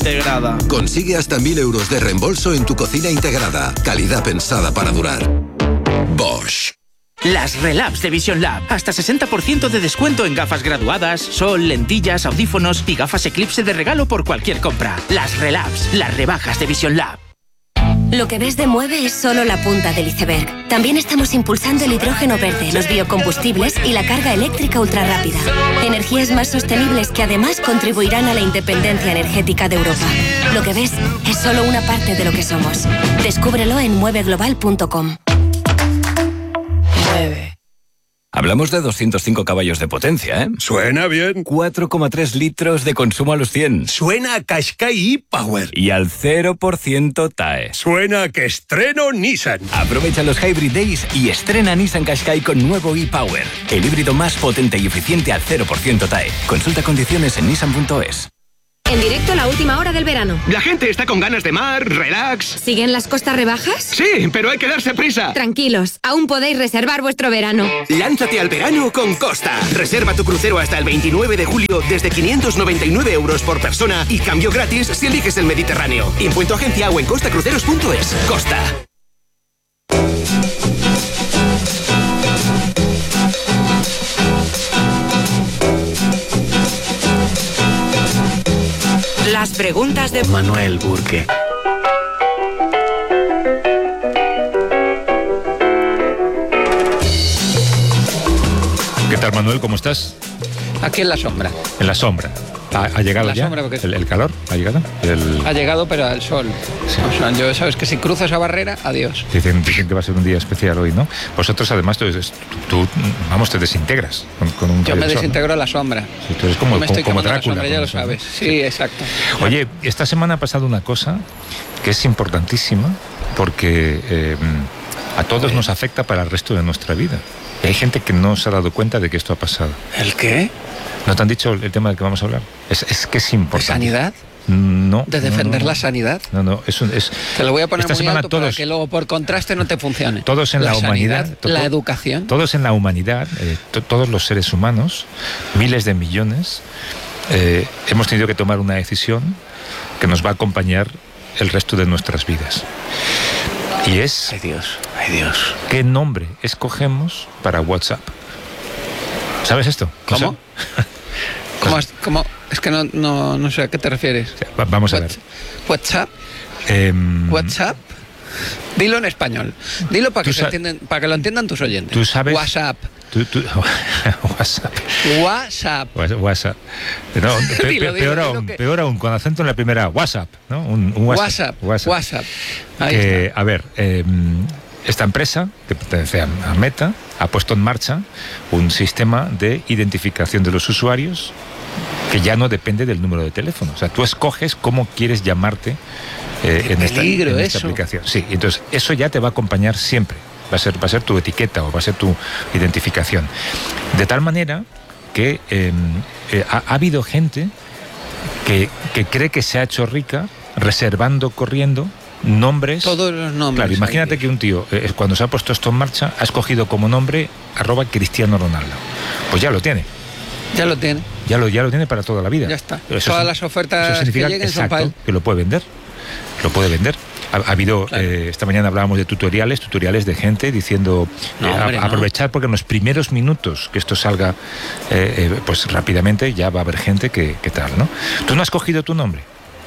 integrada. Consigue hasta 1.000 euros de reembolso en tu cocina integrada. Calidad pensada para durar. Bosch. Las Relabs de Vision Lab. Hasta 60% de descuento en gafas graduadas, sol, lentillas, audífonos y gafas Eclipse de regalo por cualquier compra. Las Relabs, las rebajas de Vision Lab. Lo que ves de Mueve es solo la punta del iceberg. También estamos impulsando el hidrógeno verde, los biocombustibles y la carga eléctrica ultrarrápida. Energías más sostenibles que además contribuirán a la independencia energética de Europa. Lo que ves es solo una parte de lo que somos. Descúbrelo en mueveglobal.com. Hablamos de 205 caballos de potencia, ¿eh? Suena bien. 4,3 litros de consumo a los 100. Suena a Qashqai e-Power. Y al 0% TAE. Suena a que estreno Nissan. Aprovecha los Hybrid Days y estrena Nissan Qashqai con nuevo e-Power. El híbrido más potente y eficiente al 0% TAE. Consulta condiciones en nissan.es. En directo, la última hora del verano. La gente está con ganas de mar, relax. ¿Siguen las costas rebajas? Sí, pero hay que darse prisa. Tranquilos, aún podéis reservar vuestro verano. Lánzate al verano con Costa. Reserva tu crucero hasta el 29 de julio desde 599 euros por persona y cambio gratis si eliges el Mediterráneo. Impuesto agencia o en costacruceros.es. Costa. Las preguntas de Manuel Burke. ¿Qué tal, Manuel? ¿Cómo estás? Aquí en la sombra. En la sombra. ¿Ha llegado la ya? Sombra porque... ¿El calor? ¿Ha llegado? Ha llegado, pero al sol. Sí. O sea, yo sabes que si cruzo esa barrera, adiós. Dicen que va a ser un día especial hoy, ¿no? Vosotros, además, tú vamos, te desintegras con un Yo me sol, desintegro ¿no? a la sombra. Sí, tú eres como, me estoy como Drácula. La sombra, ya lo sol, sabes. ¿no? Sí, exacto. Oye, esta semana ha pasado una cosa que es importantísima porque a todos nos afecta para el resto de nuestra vida. Y hay gente que no se ha dado cuenta de que esto ha pasado. ¿El qué? ¿No te han dicho el tema del que vamos a hablar? Es que es importante. ¿De sanidad? No. ¿De defender la sanidad? No, es... Te lo voy a poner esta muy semana alto todos, para que luego por contraste no te funcione. Todos en la humanidad. Sanidad, la educación. Todos en la humanidad, todos los seres humanos, miles de millones, hemos tenido que tomar una decisión que nos va a acompañar el resto de nuestras vidas. Y es... Ay Dios. ¿Qué nombre escogemos para WhatsApp? ¿Sabes esto? ¿Cómo? ¿Cómo? Es que no sé a qué te refieres. Vamos a ver. ¿WhatsApp? ¿WhatsApp? Dilo en español. Dilo para que lo entiendan tus oyentes. ¿Tú sabes? WhatsApp. WhatsApp. No, peor aún, con acento en la primera. WhatsApp, ¿no? Un WhatsApp. Ahí está. A ver, esta empresa, que pertenece a Meta, ha puesto en marcha un sistema de identificación de los usuarios que ya no depende del número de teléfono. O sea, tú escoges cómo quieres llamarte en esta aplicación. Sí, entonces eso ya te va a acompañar siempre. Va a ser tu etiqueta o va a ser tu identificación. De tal manera que ha habido gente que cree que se ha hecho rica corriendo nombres. Todos los nombres. Claro, imagínate que un tío, cuando se ha puesto esto en marcha, ha escogido como nombre @Cristiano Ronaldo. Pues ya lo tiene. Ya lo tiene. Ya lo tiene para toda la vida. Ya está. Todas las ofertas que lleguen son para él. Que lo puede vender. Ha habido, claro. Esta mañana hablábamos de tutoriales de gente diciendo aprovechar porque en los primeros minutos que esto salga pues rápidamente ya va a haber gente que tal, ¿no? ¿Tú no has cogido tu nombre?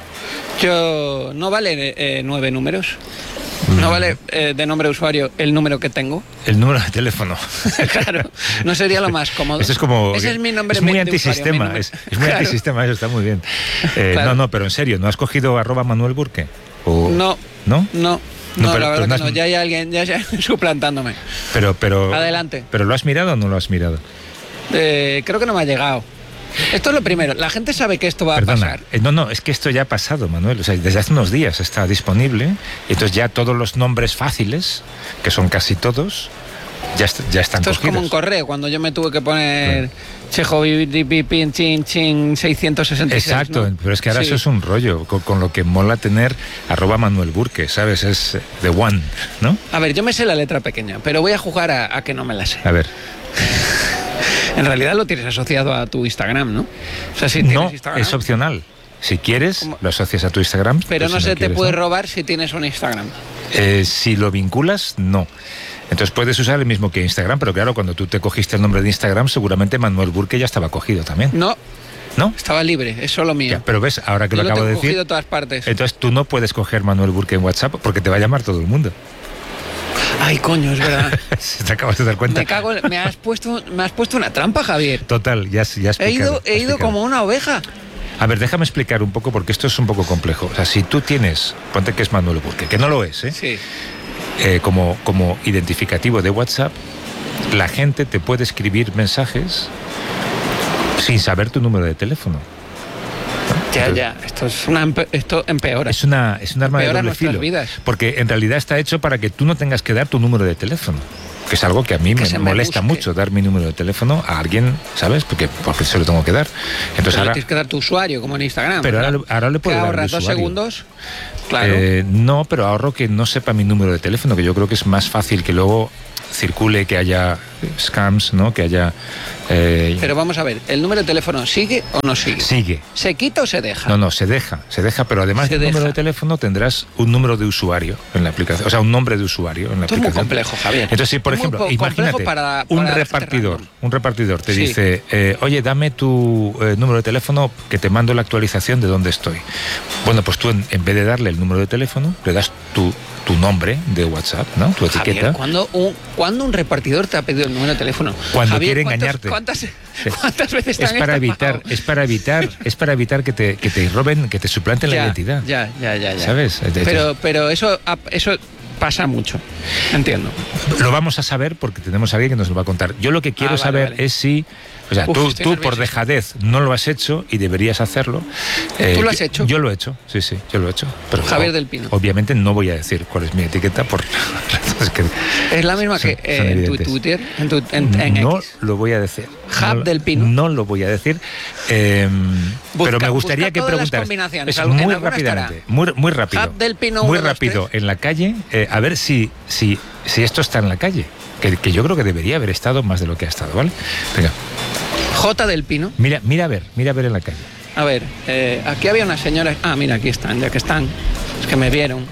Yo no vale 9 números. No vale de nombre de usuario el número que tengo. El número de teléfono. Claro, no sería lo más cómodo. Ese es mi nombre. Es muy antisistema. Es muy antisistema, eso está muy bien. Claro. No, pero en serio, ¿no has cogido @Manuel Burke? No. ¿No? No, la verdad que no. Ya hay alguien suplantándome. Pero adelante. ¿Pero lo has mirado o no lo has mirado? Creo que no me ha llegado. Esto es lo primero. La gente sabe que esto va a pasar. No, es que esto ya ha pasado, Manuel. O sea, desde hace unos días está disponible. Y entonces ya todos los nombres fáciles, que son casi todos, ya están cogidos. Esto es como un correo, cuando yo me tuve que poner Chejo Pin Chin 666. Exacto, ¿no? Pero es que ahora eso es un rollo, con lo que mola tener @Manuel Burke, ¿sabes? Es the one, ¿no? A ver, yo me sé la letra pequeña, pero voy a jugar a que no me la sé. A ver. En realidad lo tienes asociado a tu Instagram, ¿no? O sea, si no, Instagram, es opcional. Si quieres, lo asocias a tu Instagram. Pero no si se te puede no. robar si tienes un Instagram. Si lo vinculas, no. Entonces puedes usar el mismo que Instagram, pero claro, cuando tú te cogiste el nombre de Instagram, seguramente Manuel Burke ya estaba cogido también. No. ¿No? Estaba libre, es solo mío. Ya, pero ves, ahora que Yo lo acabo de tengo decir, cogido todas partes. entonces tú no puedes coger Manuel Burke en WhatsApp porque te va a llamar todo el mundo. Ay, coño, es verdad. ¿Te acabas de dar cuenta? Me has puesto una trampa, Javier. Total, ya has explicado. He ido como una oveja. A ver, déjame explicar un poco porque esto es un poco complejo. O sea, si tú tienes, ponte que es Manuel Burke, que no lo es, ¿eh? Sí. Como identificativo de WhatsApp, la gente te puede escribir mensajes sin saber tu número de teléfono. Ya. Esto empeora. Es un arma de Empeora doble nuestras filo. vidas. Porque en realidad está hecho para que tú no tengas que dar tu número de teléfono. Que es algo que a mí me molesta mucho, dar mi número de teléfono a alguien, ¿sabes? Porque se lo tengo que dar. Entonces pero ahora tienes que dar tu usuario, como en Instagram. Pero ahora le puedo dar ahorras el 2 usuario. segundos. Claro. No, pero ahorro que no sepa mi número de teléfono, que yo creo que es más fácil que luego circule, que haya scams, ¿no? Que haya... Pero vamos a ver, ¿el número de teléfono sigue o no sigue? Sigue. ¿Se quita o se deja? No, se deja, pero además del número de teléfono tendrás un número de usuario en la aplicación, o sea, un nombre de usuario en la Esto aplicación. es muy complejo, Javier. Entonces, si por ejemplo, imagínate, un repartidor te dice, oye, dame tu número de teléfono que te mando la actualización de dónde estoy. Bueno, pues tú en vez de darle el número de teléfono, le das tu nombre de WhatsApp, ¿no? Tu etiqueta. Javier, ¿cuándo un repartidor te ha pedido el número de teléfono? Cuando Javier, quiere engañarte. ¿Cuántas veces te es para evitar que te roben, que te suplanten la identidad. Ya. ¿Sabes? Pero eso pasa mucho. Entiendo. Lo vamos a saber porque tenemos a alguien que nos lo va a contar. Yo lo que quiero saber es si... O sea, tú por dejadez no lo has hecho y deberías hacerlo. ¿Tú lo has hecho? Yo lo he hecho, sí, yo lo he hecho. Pero Javier del Pino. Obviamente no voy a decir cuál es mi etiqueta por razones que... Es la misma que en tu Twitter, en No X. lo voy a decir. Hub del Pino. No lo voy a decir. Pero me gustaría que preguntaras. Muy rápidamente. Muy rápido. Hub del Pino. Muy rápido. En la calle. A ver si esto está en la calle. Que yo creo que debería haber estado más de lo que ha estado, ¿vale? Venga. J del Pino. Mira a ver en la calle. A ver, aquí había unas señoras. Ah, mira, aquí están, ya que están. Es que me vieron.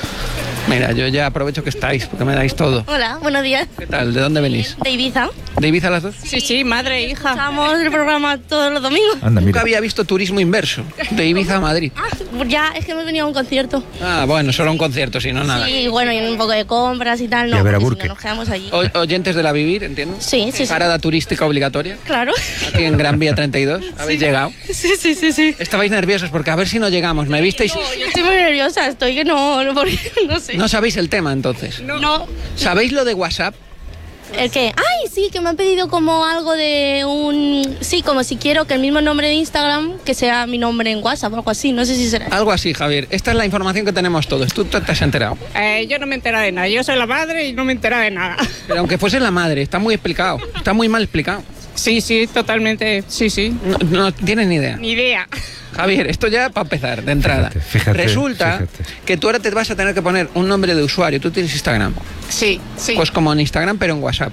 Mira, yo ya aprovecho que estáis, porque me dais todo. Hola, buenos días. ¿Qué tal? ¿De dónde venís? De Ibiza. ¿De Ibiza las dos? Sí, madre e hija. Estamos el programa todos los domingos. Anda, Nunca había visto turismo inverso, de Ibiza a Madrid. Ya, es que hemos venido a un concierto. Ah, bueno, solo un concierto, si no nada. Sí, bueno, y un poco de compras y tal, no, y a ver a porque Burke. si no, nos quedamos allí. Oyentes de la Vivir, entiendo. Sí. Parada turística obligatoria. Claro. Aquí en Gran Vía 32. ¿Habéis llegado? Sí. Estabais nerviosos porque a ver si no llegamos. ¿Me visteis? No, yo estoy muy nerviosa, estoy que no, porque no sé. ¿No sabéis el tema entonces? No. ¿Sabéis lo de WhatsApp? ¿El qué? Ay, sí, que me han pedido como algo de un... Sí, como si quiero que el mismo nombre de Instagram, que sea mi nombre en WhatsApp o algo así, no sé si será. Algo así, Javier. Esta es la información que tenemos todos. ¿Tú te has enterado? Yo no me he enterado de nada. Yo soy la madre y no me he enterado de nada. Pero aunque fuese la madre, está muy explicado. Está muy mal explicado. Sí, totalmente. Sí. No tienes ni idea. Ni idea. Javier, esto ya para empezar, de entrada. Fíjate, Resulta que tú ahora te vas a tener que poner un nombre de usuario. Tú tienes Instagram. Sí. Pues como en Instagram, pero en WhatsApp.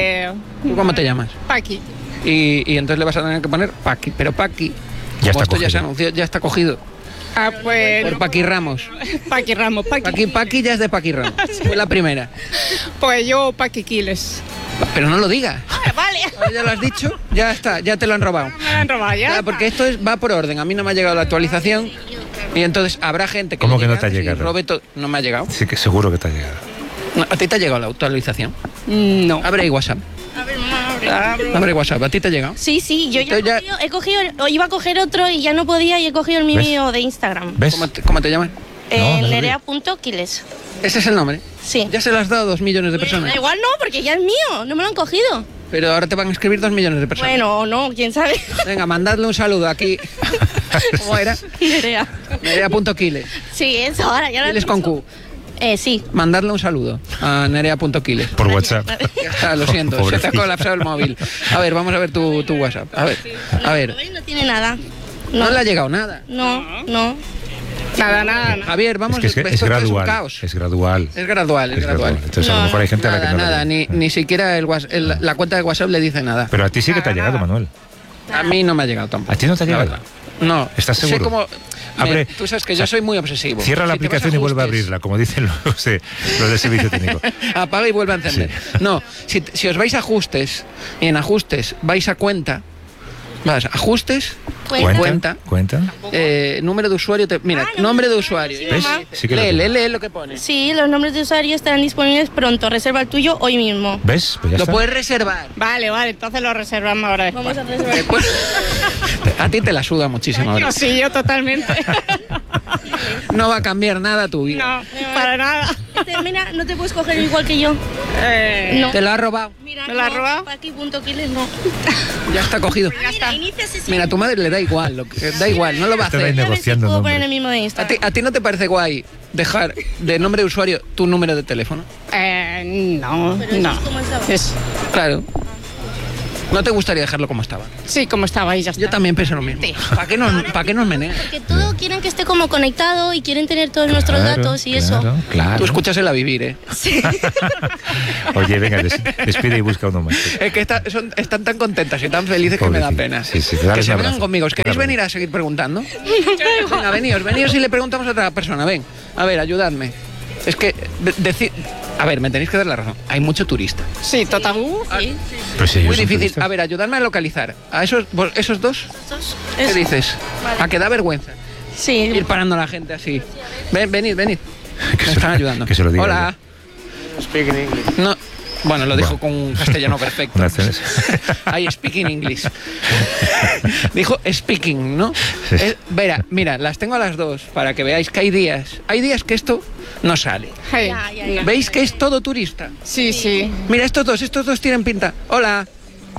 ¿Tú cómo te llamas? Paqui. Y entonces le vas a tener que poner Paqui. Pero Paqui, ya como está esto ya se anunció, ya está cogido. Ah, pues... Por Paqui Ramos. Paqui Ramos. Paqui ya es de Paqui Ramos. Fue la primera. Pues yo Paqui Quiles. Pero no lo digas. Vale. Ya lo has dicho, ya está, ya te lo han robado. Me lo han robado ya. Porque esto va por orden. A mí no me ha llegado la actualización y entonces habrá gente que... ¿Cómo que no te ha llegado? No me ha llegado. Sí, que seguro que te ha llegado. ¿A ti te ha llegado la actualización? No. Abre ahí WhatsApp. A ver, mamá, Abre WhatsApp. ¿A ti te ha llegado? Sí, yo ya he cogido, iba a coger otro y ya no podía y he cogido el mío de Instagram. ¿Ves? ¿Cómo te llaman? Nerea.quiles. ¿Ese es el nombre? Sí. Ya se lo has dado a 2 millones de personas. Igual no, porque ya es mío, no me lo han cogido. Pero ahora te van a escribir 2 millones de personas. Bueno, no, quién sabe. Venga, mandadle un saludo aquí. ¿Cómo era? Nerea. Nerea.quiles. Sí, eso, ahora ya lo ¿Quiles con Q? Sí. Mandadle un saludo a Nerea.quiles. Por WhatsApp. Ya está, lo siento, se te ha colapsado el móvil. A ver, vamos a ver tu WhatsApp. A ver. No tiene nada. No le ha llegado nada. No. Nada. Javier, vamos, es esto gradual. es un caos. Es gradual. Es gradual. Entonces a lo mejor hay gente a la que no nada, le... ni siquiera la cuenta de WhatsApp le dice nada. Pero a ti sí que te ha llegado, Manuel. A mí no me ha llegado tampoco. ¿A ti no te ha llegado? No. ¿Estás seguro? abre. Tú sabes que yo soy muy obsesivo. Cierra la aplicación y vuelve a abrirla, como dicen los del servicio técnico. Apaga y vuelve a encender. Sí. No, si os vais a ajustes, y en ajustes vais a cuenta, vas a ajustes, cuenta. Número de usuario. Nombre de usuario. ¿Ves? Sí lee lo que pone. Sí, los nombres de usuario estarán disponibles pronto. Reserva el tuyo hoy mismo. ¿Ves? Pues ya lo está. Puedes reservar. Vale, entonces lo reservamos ahora después. Vamos a reservar. A ti te la suda muchísimo ahora. Sí, yo totalmente. No va a cambiar nada tu vida. No, para nada. Mira, no te puedes coger igual que yo. No. ¿Te lo has robado? Mira, ¿me lo has robado? Paqui.quiles no. Ya está cogido. Ya está. Mira, a tu madre le da igual. Da igual, no lo va a hacer. Negociando puedo poner el mismo de Instagram. ¿A ti no te parece guay dejar de nombre de usuario tu número de teléfono? No. Pero eso es como estaba. Claro. ¿No te gustaría dejarlo como estaba? Sí, como estaba y ya está. Yo también pienso lo mismo. Sí. ¿Para qué nos menean? Porque todo quieren que esté como conectado y quieren tener todos nuestros datos y eso. Claro. Tú escuchas el a vivir, ¿eh? Sí. Oye, venga, despide y busca uno más. Es que están tan contentas y tan felices que me da pena. Sí, que se vengan conmigo. ¿Os queréis venir a seguir preguntando? Venga, veníos y le preguntamos a otra persona. Ven, a ver, ayudadme. Es que a ver, me tenéis que dar la razón. Hay mucho turista. Sí, total. Sí. Pues sí, muy difícil. A ver, ayudadme a localizar. ¿A esos dos? ¿Qué dices? Vale. A que da vergüenza. Sí. Ir parando a la gente así. Venid. Me están ayudando. Que se lo diga. Hola. Speak in English. No. Bueno, lo dijo con un castellano perfecto. I speak in English. Dijo speaking, ¿no? Sí. Mira, las tengo a las dos para que veáis que hay días que esto no sale. Hey. Ya. ¿Veis que es todo turista? Sí. Mira, estos dos tienen pinta. Hola.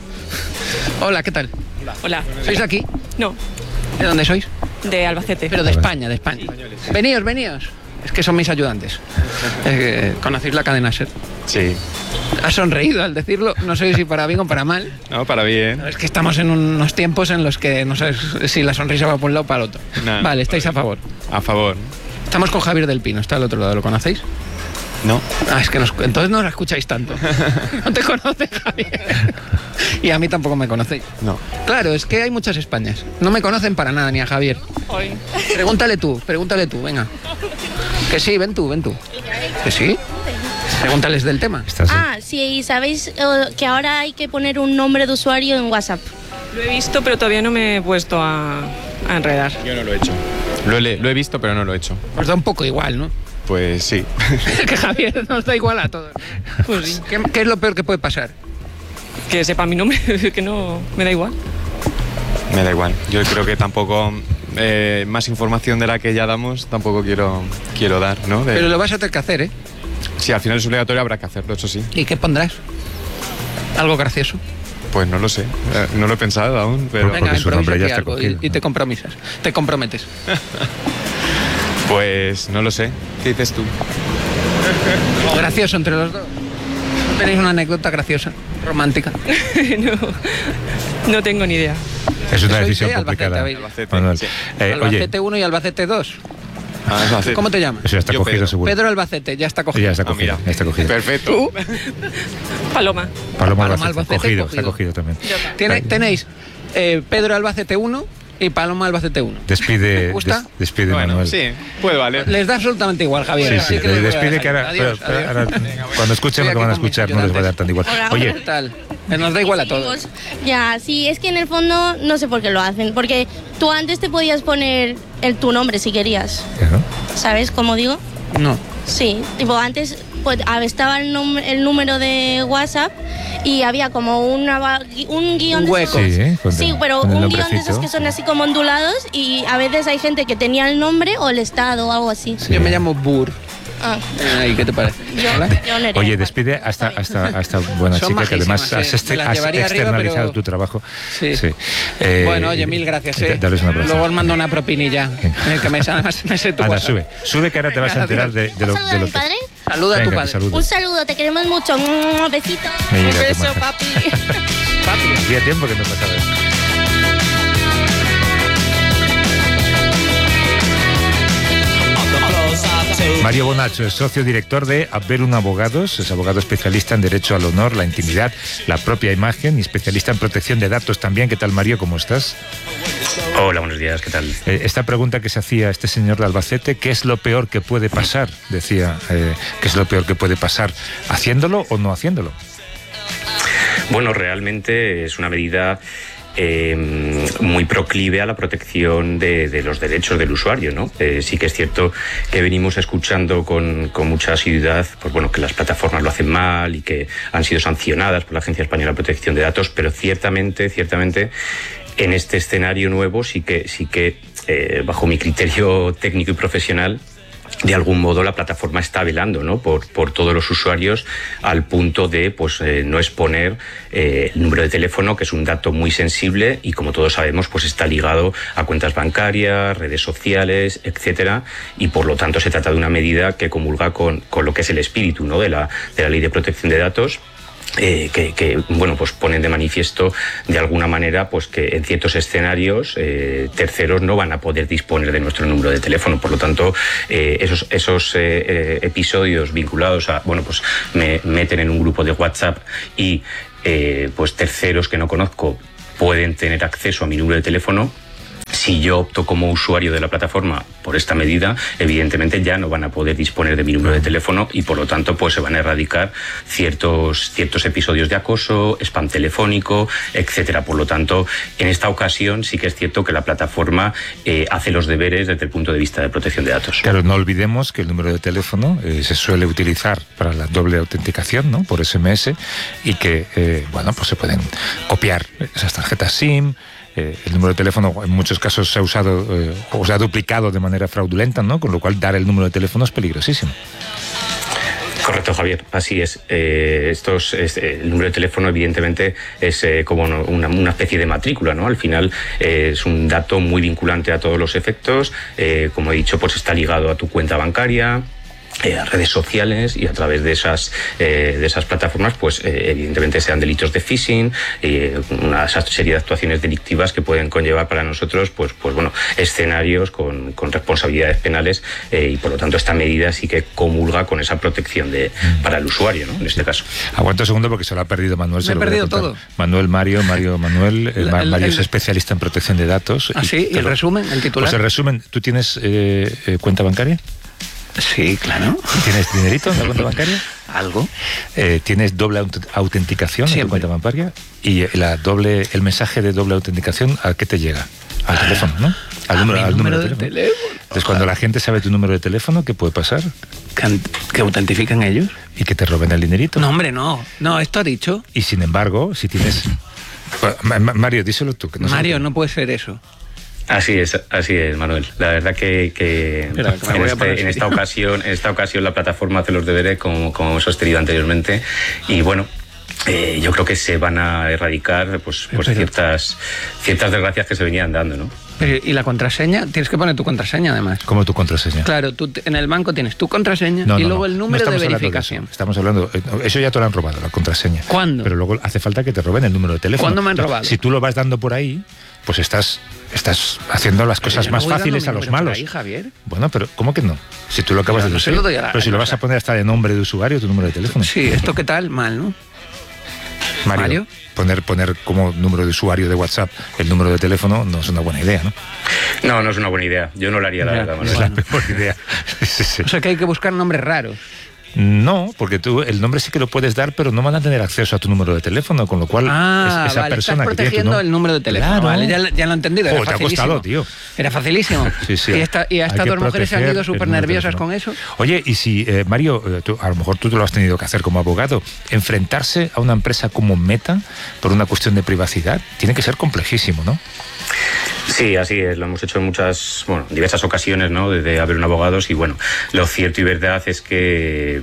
Hola, ¿qué tal? Hola. ¿Sois aquí? No, ¿De dónde sois? de Albacete. Pero de España. Veníos. Es que son mis ayudantes. ¿Conocéis la cadena SER? Sí. Has sonreído al decirlo, no sé si para bien o para mal. No, para bien. Es que estamos en unos tiempos en los que no sabes si la sonrisa va por un lado o para el otro. No. Vale, estáis a favor. A favor. Estamos con Javier del Pino, está al otro lado, ¿lo conocéis? No. Es que entonces no la escucháis tanto. No te conoces, Javier. Y a mí tampoco me conocéis. No. Claro, es que hay muchas Españas. No me conocen para nada, ni a Javier. Hoy. Pregúntale tú, venga. Que sí, ven tú. ¿Que sí? Pregúntales del tema. Sí, ¿sabéis que ahora hay que poner un nombre de usuario en WhatsApp? Lo he visto, pero todavía no me he puesto a enredar. Yo no lo he hecho. Lo he visto, pero no lo he hecho. Os da un poco igual, ¿no? Pues sí. Que Javier nos da igual a todos. Pues sí. ¿Qué es lo peor que puede pasar? Que sepa mi nombre, que no me da igual. Me da igual. Yo creo que tampoco más información de la que ya damos tampoco quiero dar, ¿no? Pero lo vas a tener que hacer, ¿eh? Sí, al final es obligatorio, habrá que hacerlo, eso sí. ¿Y qué pondrás? ¿Algo gracioso? Pues no lo sé, no lo he pensado aún, pero... Venga, su nombre ya está cogido. Y te comprometes. Pues no lo sé. ¿Qué dices tú? Gracioso entre los dos. ¿Tenéis una anécdota graciosa, romántica? No tengo ni idea. Es una ¿Sois decisión de complicada. Albacete, sí. Albacete 1 y Albacete 2. Albacete. ¿Cómo te llamas? Eso ya está Yo, cogido, Pedro. seguro. Pedro Albacete, ya está cogido. Ya está cogido. mira. Ya está cogido. Perfecto. Paloma. Paloma Albacete, Albacete, cogido, está cogido también. Tenéis Pedro Albacete 1 y Paloma Albacete 1. Despide, ¿Te gusta? despide Bueno, Manuel. sí, puede valer. Les da absolutamente igual, Javier. Sí, que despide que ahora, adiós. ahora cuando escuchen lo que van a escuchar no les va a dar tan igual. Hola. Oye, ¿Qué tal? Nos da igual a todos. Ya, sí, es que en el fondo no sé por qué lo hacen. Porque tú antes te podías poner tu nombre si querías. ¿no? ¿Sabes cómo digo? No. Sí, tipo antes pues estaba el número de WhatsApp y había como un guión de hueco. esos. Sí, Pero con el un guión de esos nombrecito. que son así como ondulados y a veces hay gente que tenía el nombre o el estado o algo así. Sí. Yo me llamo Bur. ¿Y qué te parece? Yo Nerea. Oye, despide a esta buena Son chica que además majísimas, has me las llevaría arriba, externalizado pero- tu trabajo. Sí. Bueno, oye, mil gracias. Dales un abrazo. Luego os mando una propinilla. Que me sé tu Anda, WhatsApp. sube que ahora te vas a enterar de lo ¿Saluda a lo mi padre? Saluda a tu Venga, padre. te saludo. Un saludo, te queremos mucho. Besito. Mira, Un qué beso, maja. papi. Papi. Hacía tiempo que no pasaba eso. Mario Bonacho es socio director de Adverum Abogados, es abogado especialista en derecho al honor, la intimidad, la propia imagen y especialista en protección de datos también. ¿Qué tal, Mario? ¿Cómo estás? Hola, buenos días, ¿qué tal? Esta pregunta que se hacía este señor de Albacete, ¿qué es lo peor que puede pasar? Decía, ¿qué es lo peor que puede pasar? ¿Haciéndolo o no haciéndolo? Bueno, realmente es una medida muy proclive a la protección de los derechos del usuario, ¿no? Sí que es cierto que venimos escuchando con mucha asiduidad, pues bueno, que las plataformas lo hacen mal y que han sido sancionadas por la Agencia Española de Protección de Datos, pero ciertamente en este escenario nuevo sí que bajo mi criterio técnico y profesional, de algún modo la plataforma está velando, ¿no?, por todos los usuarios, al punto de no exponer el número de teléfono, que es un dato muy sensible y, como todos sabemos, pues está ligado a cuentas bancarias, redes sociales, etcétera, y por lo tanto se trata de una medida que comulga con lo que es el espíritu, ¿no?, de la Ley de Protección de Datos. Que bueno, pues ponen de manifiesto de alguna manera pues que en ciertos escenarios terceros no van a poder disponer de nuestro número de teléfono. Por lo tanto, esos episodios vinculados a, bueno, pues me meten en un grupo de WhatsApp y pues terceros que no conozco pueden tener acceso a mi número de teléfono. Si yo opto como usuario de la plataforma por esta medida, evidentemente ya no van a poder disponer de mi número de teléfono y, por lo tanto, pues se van a erradicar ciertos episodios de acoso, spam telefónico, etcétera. Por lo tanto, en esta ocasión sí que es cierto que la plataforma hace los deberes desde el punto de vista de protección de datos. Claro, no olvidemos que el número de teléfono se suele utilizar para la doble autenticación, ¿no?, por SMS, y que, bueno, pues se pueden copiar esas tarjetas SIM. El número de teléfono en muchos casos se ha usado o se ha duplicado de manera fraudulenta, ¿no?, con lo cual dar el número de teléfono es peligrosísimo. Correcto, Javier, así es. El número de teléfono, evidentemente, es como una especie de matrícula, ¿no? Al final es un dato muy vinculante a todos los efectos. Como he dicho, pues está ligado a tu cuenta bancaria, a redes sociales, y a través de esas plataformas, pues evidentemente sean delitos de phishing, una serie de actuaciones delictivas que pueden conllevar para nosotros pues bueno, escenarios con responsabilidades penales, y por lo tanto esta medida sí que comulga con esa protección para el usuario, ¿no?, en este caso. Aguanta un segundo porque se lo ha perdido Manuel. Me he perdido todo. Manuel es especialista en protección de datos. ¿Ah, sí? ¿Y el resumen, el titular? Pues el resumen, ¿tú tienes cuenta bancaria? Sí, claro. ¿Tienes dinerito en la cuenta bancaria? Algo. ¿Tienes doble autenticación en tu cuenta bancaria? ¿Y el mensaje de doble autenticación a qué te llega? Al teléfono, ¿no? Al número de teléfono. Entonces, cuando la gente sabe tu número de teléfono, ¿qué puede pasar? ¿Que autentifican ellos? ¿Y que te roben el dinerito? No, hombre, no. No, esto ha dicho. Y sin embargo, si tienes... Mario, díselo tú. Que no Mario, no puede ser eso. Así es, Manuel. La verdad que en esta ocasión la plataforma hace los deberes, como hemos sostenido anteriormente, y bueno, yo creo que se van a erradicar pues ciertas desgracias que se venían dando, ¿no? Pero, ¿y la contraseña? Tienes que poner tu contraseña, además. ¿Cómo tu contraseña? Claro, tú en el banco tienes tu contraseña y luego el número de verificación. Estamos hablando... Eso ya te lo han robado, la contraseña. ¿Cuándo? Pero luego hace falta que te roben el número de teléfono. ¿Cuándo me han robado? Si tú lo vas dando por ahí, pues estás haciendo las cosas más fáciles a los malos. Ahí, Javier. Bueno, pero ¿cómo que no? Si tú lo acabas de decir. Pero si lo vas a poner hasta de nombre de usuario, tu número de teléfono. Sí, esto qué tal, mal, ¿no? Mario, poner como número de usuario de WhatsApp el número de teléfono no es una buena idea, ¿no? No es una buena idea. Yo no lo haría, la verdad, Manuel. Es la peor idea. Sí. O sea que hay que buscar nombres raros. No, porque tú el nombre sí que lo puedes dar, pero no van a tener acceso a tu número de teléfono, con lo cual esa persona estás que protegiendo el número de teléfono. Claro. Vale, ya lo he entendido. Era te ha costado, tío. Era facilísimo. Sí. Y a estas dos mujeres se han ido súper nerviosas con eso. Oye, y si, Mario, a lo mejor tú te lo has tenido que hacer como abogado, enfrentarse a una empresa como Meta por una cuestión de privacidad tiene que ser complejísimo, ¿no? Sí, así es, lo hemos hecho en diversas ocasiones, ¿no?, de Adverum Abogados, y bueno, lo cierto y verdad es que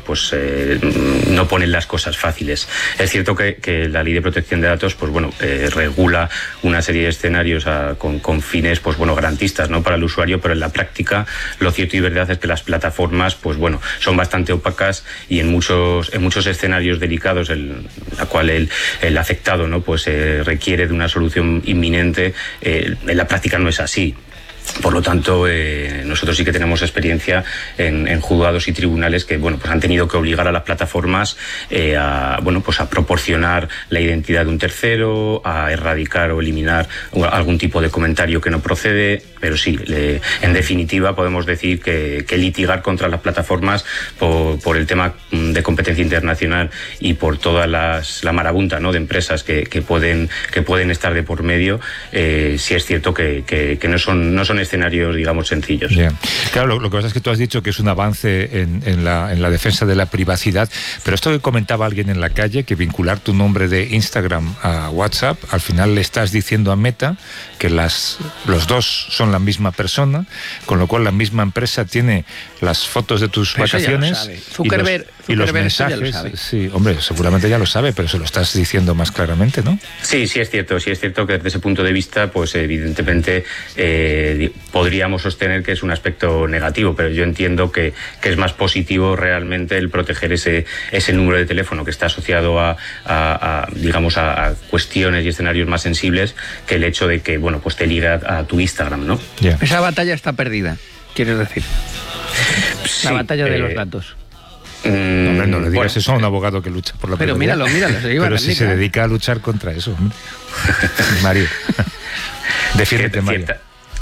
no ponen las cosas fáciles. Es cierto que la Ley de Protección de Datos regula una serie de escenarios con fines garantistas, ¿no?, para el usuario, pero en la práctica lo cierto y verdad es que las plataformas son bastante opacas, y en muchos escenarios delicados en la cual el afectado, ¿no?, requiere de una solución inminente, en la práctica no es así. Por lo tanto, nosotros sí que tenemos experiencia en juzgados y tribunales que, bueno, pues han tenido que obligar a las plataformas a proporcionar la identidad de un tercero, a erradicar o eliminar algún tipo de comentario que no procede. Pero sí, en definitiva podemos decir que litigar contra las plataformas por el tema de competencia internacional y por toda la marabunta, ¿no?, de empresas que pueden estar de por medio, sí es cierto que no son escenarios, digamos, sencillos. Bien. Claro, lo que pasa es que tú has dicho que es un avance en la defensa de la privacidad, pero esto que comentaba alguien en la calle, que vincular tu nombre de Instagram a WhatsApp, al final le estás diciendo a Meta que los dos son la misma persona, con lo cual la misma empresa tiene las fotos de tus vacaciones y los mensajes. Ya lo sabe. Sí, hombre, seguramente ya lo sabe, pero se lo estás diciendo más claramente, ¿no? Sí, es cierto que desde ese punto de vista, pues evidentemente podríamos sostener que es un aspecto negativo, pero yo entiendo que es más positivo realmente el proteger ese número de teléfono que está asociado a cuestiones y escenarios más sensibles, que el hecho de que, bueno, pues te liga a tu Instagram, ¿no? Yeah. Esa batalla está perdida, quieres decir. Sí, la batalla de los datos. Hombre, no le digas eso a un abogado que lucha por la privacidad. Pero míralo, se iba pero si se dedica a luchar contra eso, Mario. Defiéndete, Mario.